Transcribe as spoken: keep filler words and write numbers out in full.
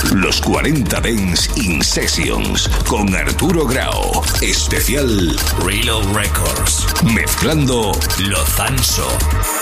Los cuarenta Dance In Sessions con Arturo Grau. Especial Reload Records. Mezclando Lozanso.